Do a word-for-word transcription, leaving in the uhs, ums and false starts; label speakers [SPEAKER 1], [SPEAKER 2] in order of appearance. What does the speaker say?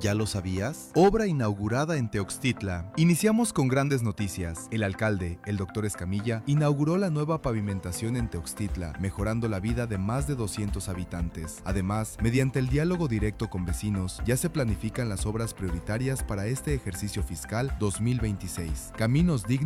[SPEAKER 1] ¿Ya lo sabías? Obra inaugurada en Teoxtitla. Iniciamos con grandes noticias. El alcalde, el doctor Escamilla, inauguró la nueva pavimentación en Teoxtitla, mejorando la vida de más de doscientos habitantes. Además, mediante el diálogo directo con vecinos, ya se planifican las obras prioritarias para este ejercicio fiscal dos mil veintiséis. Caminos dignos